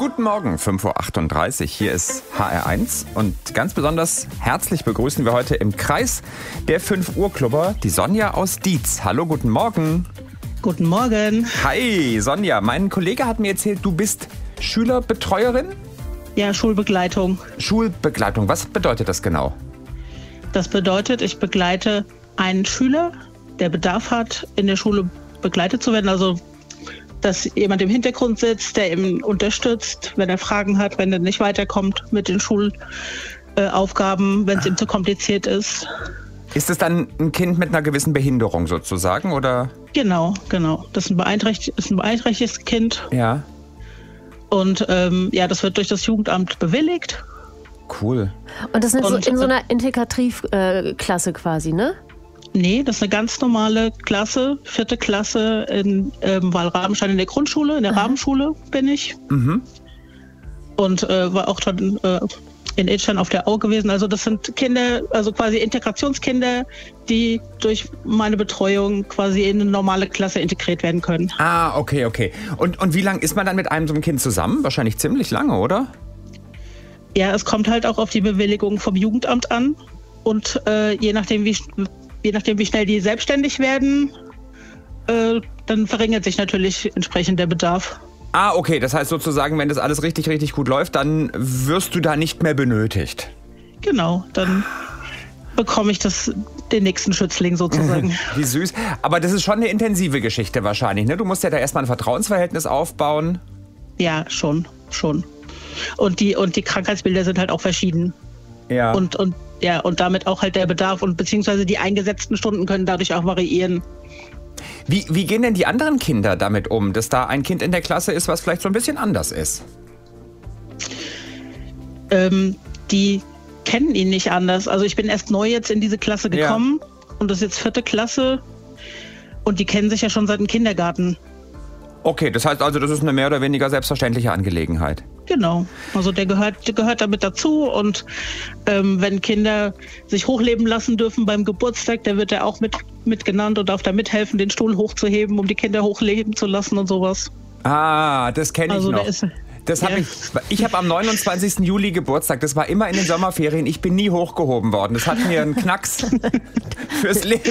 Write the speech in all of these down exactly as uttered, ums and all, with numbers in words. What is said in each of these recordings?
Guten Morgen, fünf Uhr achtunddreißig. Hier ist H R eins und ganz besonders herzlich begrüßen wir heute im Kreis der fünf Uhr Klubber die Sonja aus Dietz. Hallo, guten Morgen. Guten Morgen. Hi, Sonja. Mein Kollege hat mir erzählt, du bist Schülerbetreuerin? Ja, Schulbegleitung. Schulbegleitung, was bedeutet das genau? Das bedeutet, ich begleite einen Schüler, der Bedarf hat, in der Schule begleitet zu werden. Also, dass jemand im Hintergrund sitzt, der ihn unterstützt, wenn er Fragen hat, wenn er nicht weiterkommt mit den Schulaufgaben, wenn es ihm zu kompliziert ist. Ist es dann ein Kind mit einer gewissen Behinderung sozusagen, oder? Genau, genau. Das ist ein, beeinträchtig- ist ein beeinträchtigtes Kind. Ja. Und ähm, ja, das wird durch das Jugendamt bewilligt. Cool. Und das ist Und, so in so einer Integrativklasse quasi, ne? Nee, das ist eine ganz normale Klasse, vierte Klasse in ähm, Wallrabenstein in der Grundschule, in der Aha. Rabenschule bin ich. Mhm. Und äh, war auch schon äh, in Idstein auf der Au gewesen. Also das sind Kinder, also quasi Integrationskinder, die durch meine Betreuung quasi in eine normale Klasse integriert werden können. Ah, okay, okay. Und, und wie lange ist man dann mit einem so einem Kind zusammen? Wahrscheinlich ziemlich lange, oder? Ja, es kommt halt auch auf die Bewilligung vom Jugendamt an. Und äh, je nachdem, wie Je nachdem, wie schnell die selbstständig werden, äh, dann verringert sich natürlich entsprechend der Bedarf. Ah, okay. Das heißt sozusagen, wenn das alles richtig, richtig gut läuft, dann wirst du da nicht mehr benötigt. Genau, dann bekomme ich das, den nächsten Schützling sozusagen. Wie süß. Aber das ist schon eine intensive Geschichte wahrscheinlich, ne? Du musst ja da erstmal ein Vertrauensverhältnis aufbauen. Ja, schon, schon. Und die, und die Krankheitsbilder sind halt auch verschieden. Ja. Und, und, ja, und damit auch halt der Bedarf und beziehungsweise die eingesetzten Stunden können dadurch auch variieren. Wie, wie gehen denn die anderen Kinder damit um, dass da ein Kind in der Klasse ist, was vielleicht so ein bisschen anders ist? Ähm, die kennen ihn nicht anders. Also ich bin erst neu jetzt in diese Klasse gekommen Ja. und das ist jetzt vierte Klasse und die kennen sich ja schon seit dem Kindergarten. Okay, das heißt also, das ist eine mehr oder weniger selbstverständliche Angelegenheit. Genau, also der gehört, der gehört damit dazu und ähm, wenn Kinder sich hochleben lassen dürfen beim Geburtstag, der wird er auch mit, mit genannt und darf da mithelfen, den Stuhl hochzuheben, um die Kinder hochleben zu lassen und sowas. Ah, das kenne ich Also noch. der ist, Das hab ja. ich ich habe am neunundzwanzigsten Juli Geburtstag. Das war immer in den Sommerferien. Ich bin nie hochgehoben worden. Das hat mir einen Knacks fürs Leben.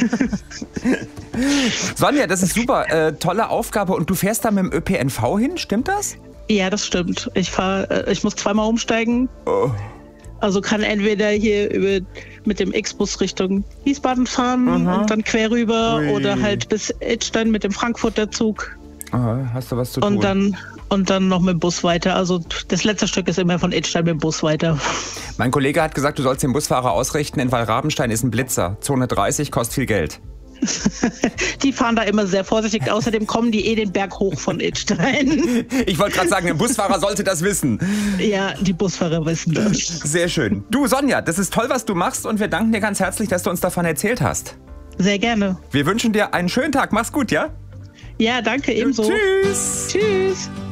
Sonja, das ist super. Äh, tolle Aufgabe. Und du fährst da mit dem Ö P N V hin, stimmt das? Ja, das stimmt. Ich fahr, äh, ich muss zweimal umsteigen. Oh. Also kann entweder hier über, mit dem X-Bus Richtung Wiesbaden fahren Mhm. und dann quer rüber Ui. oder halt bis Idstein mit dem Frankfurter Zug Aha, hast du was zu tun? und dann und dann noch mit dem Bus weiter. Also das letzte Stück ist immer von Idstein mit dem Bus weiter. Mein Kollege hat gesagt, du sollst den Busfahrer ausrichten. In Wallrabenstein ist ein Blitzer. Zone dreißig, kostet viel Geld. Die fahren da immer sehr vorsichtig. Außerdem kommen die eh den Berg hoch von Idstein. Ich wollte gerade sagen, der Busfahrer sollte das wissen. Ja, die Busfahrer wissen das. Sehr schön. Du, Sonja, das ist toll, was du machst und wir danken dir ganz herzlich, dass du uns davon erzählt hast. Sehr gerne. Wir wünschen dir einen schönen Tag. Mach's gut, ja? Ja, danke ebenso. Tschüss. Tschüss.